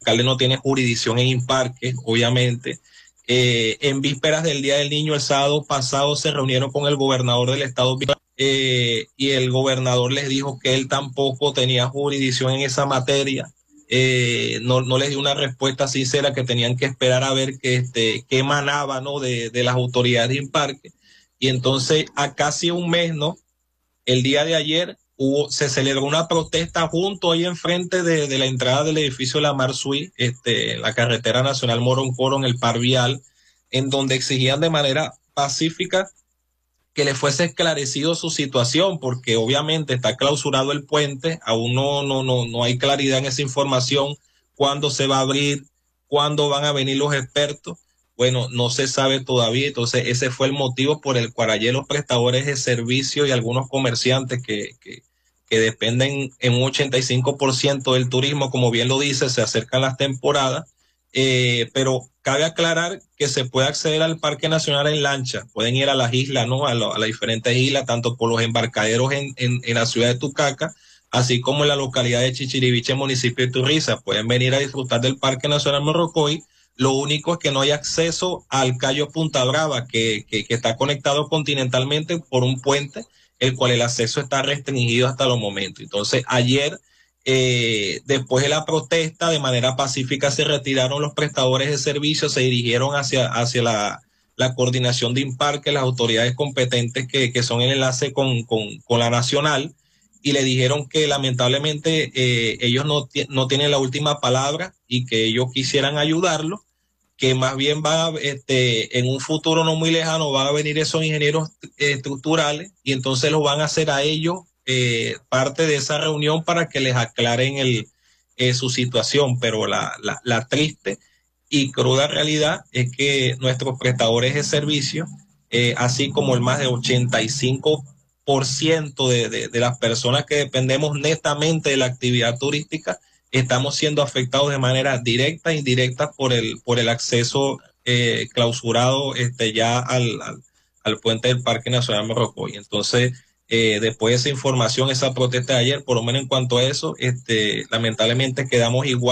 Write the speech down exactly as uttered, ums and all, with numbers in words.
alcalde no tiene jurisdicción en Imparque, obviamente. Eh, en vísperas del Día del Niño, el sábado pasado, se reunieron con el gobernador del estado eh, y el gobernador les dijo que él tampoco tenía jurisdicción en esa materia. Eh, no, no les dio una respuesta sincera, que tenían que esperar a ver que, este, qué emanaba, ¿no? de, de las autoridades de Imparque. Y entonces, a casi un mes, ¿no? El día de ayer hubo, se celebró una protesta junto ahí enfrente de, de la entrada del edificio de la Marsui, este, la carretera nacional Moroncoro, en el Par Vial, en donde exigían de manera pacífica que le fuese esclarecido su situación, porque obviamente está clausurado el puente, aún no, no, no, no hay claridad en esa información, cuándo se va a abrir, cuándo van a venir los expertos. Bueno, no se sabe todavía. Entonces ese fue el motivo por el cual ayer los prestadores de servicio y algunos comerciantes que, que, que dependen en un ochenta y cinco por ciento del turismo, como bien lo dice, se acercan las temporadas. Eh, pero cabe aclarar que se puede acceder al Parque Nacional en lancha, pueden ir a las islas, ¿no? A, lo, a las diferentes islas, tanto por los embarcaderos en, en, en la ciudad de Tucaca, así como en la localidad de Chichiriviche, municipio de Turriza. Pueden venir a disfrutar del Parque Nacional Morrocoy. Lo único es que no hay acceso al Cayo Punta Brava, que, que, que está conectado continentalmente por un puente, el cual el acceso está restringido hasta los momentos. Entonces, ayer, Eh, después de la protesta, de manera pacífica se retiraron los prestadores de servicios, se dirigieron hacia, hacia la, la coordinación de Imparque, las autoridades competentes que, que son el enlace con, con, con la nacional, y le dijeron que lamentablemente eh, ellos no, no tienen la última palabra y que ellos quisieran ayudarlo, que más bien van a, este, en un futuro no muy lejano, van a venir esos ingenieros eh, estructurales, y entonces los van a hacer a ellos Eh, parte de esa reunión para que les aclaren el, eh, su situación. Pero la, la, la triste y cruda realidad es que nuestros prestadores de servicio, eh, así como el más de ochenta y cinco por ciento de, de, de las personas que dependemos netamente de la actividad turística, estamos siendo afectados de manera directa e indirecta por el, por el acceso eh, clausurado este, ya al, al, al puente del Parque Nacional Morrocoy. Entonces, Eh, después de esa información, esa protesta de ayer, por lo menos en cuanto a eso, este, lamentablemente quedamos igual.